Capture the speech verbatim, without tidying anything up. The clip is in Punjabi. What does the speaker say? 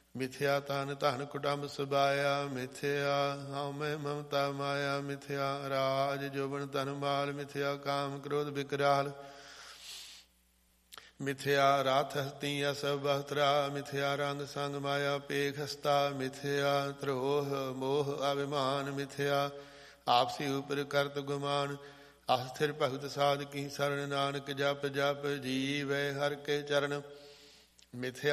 ਮਿਥਿਆ ਤਨ ਧਨ ਕੁਟੰਬ ਸੁਭਾਇਆ, ਮਿਥਿਆ ਹਉਮੈ ਮਮਤਾ ਮਾਇਆ, ਮਿਥਿਆ ਰਾਜ ਜੋਬਨ ਧਨ ਮਾਲ, ਮਿਥਿਆ ਕਾਮ ਕ੍ਰੋਧ ਵਿਕਰਾਲ, ਮਿਥਿਆ ਰਾਤ ਹਸਤੀ ਅਸਭ ਬਹਤਰਾ, ਮਿਥਿਆ ਰੰਗ ਸੰਗ ਮਾਇਆ ਪੇਖ ਹਸਤਾ, ਮਿਥਿਆ ਧਰੋਹ ਮੋਹ ਅਭਿਮਾਨ, ਮਿਥਿਆ ਆਪਸੀ ਉਪਰ ਕਰਤ ਗੁਮਾਨ, ਅਸਥਿਰ ਭਗਤ ਸਾਧ ਕੀ ਸਰਣ, ਨਾਨਕ ਜਪ ਜਪ ਜੀਵੈ ਹਰਿ ਕੇ ਚਰਨ, ਮਿਥਿਆ